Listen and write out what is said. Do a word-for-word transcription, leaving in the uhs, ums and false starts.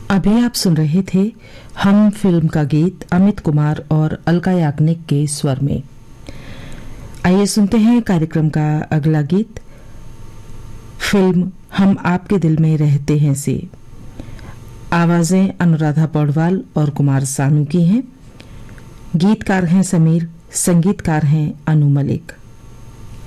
अभी आप सुन रहे थे हम फिल्म का गीत अमित कुमार और अलका याग्निक के स्वर में। आइए सुनते हैं कार्यक्रम का अगला गीत, फिल्म हम आपके दिल में रहते हैं से। आवाजें अनुराधा पौडवाल और कुमार सानू की हैं। गीतकार हैं समीर, संगीतकार हैं अनु मलिक।